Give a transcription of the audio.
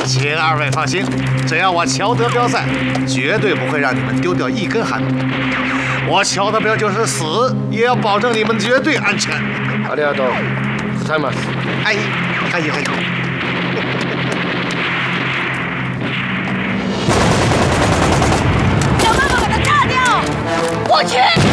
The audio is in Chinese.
请二位放心，只要我乔德标在，绝对不会让你们丢掉一根汗毛。我乔德标就是死，也要保证你们绝对安全。 ありがとうございます。 哎，哎。 想办法把它炸掉！我去。